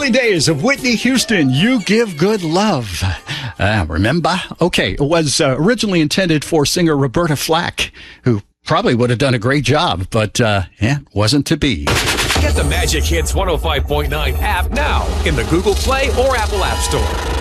early days of Whitney Houston, You Give Good Love. Remember? Okay, it was originally intended for singer Roberta Flack, who probably would have done a great job, but wasn't to be. Get the Magic Hits 105.9 app now in the Google Play or Apple App Store.